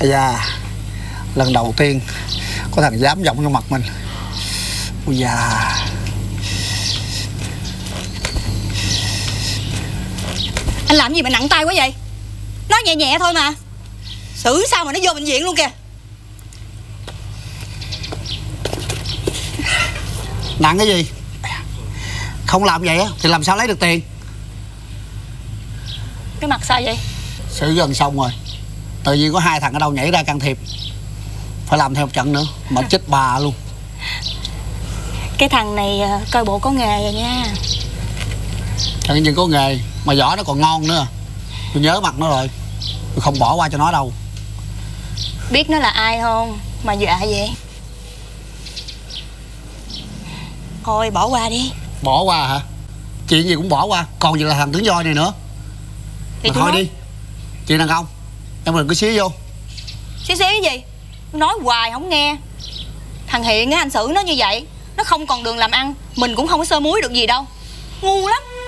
Ây da, lần đầu tiên có thằng dám giọng vô mặt mình. Ui da. Anh làm gì mà nặng tay quá vậy? Nói nhẹ nhẹ thôi mà. Xử sao mà nó vô bệnh viện luôn kìa. Nặng cái gì? Không làm vậy á thì làm sao lấy được tiền? Cái mặt sao vậy? Xử gần xong rồi, tự nhiên có hai thằng ở đâu nhảy ra can thiệp. Phải làm thêm một trận nữa, mà chết bà luôn. Cái thằng này coi bộ có nghề rồi nha. Thằng nhưng có nghề mà võ nó còn ngon nữa. Tôi nhớ mặt nó rồi, tôi không bỏ qua cho nó đâu. Biết nó là ai không mà dọa vậy? Thôi bỏ qua đi. Bỏ qua hả? Chuyện gì cũng bỏ qua, còn gì là thằng tướng voi này nữa. Thì mà thôi nói... đi. Chuyện đàn ông em đừng có xía vô. Xí cái gì? Nói hoài không nghe. Thằng Hiện á, anh xử nó như vậy, nó không còn đường làm ăn, mình cũng không có sơ muối được gì đâu. Ngu lắm.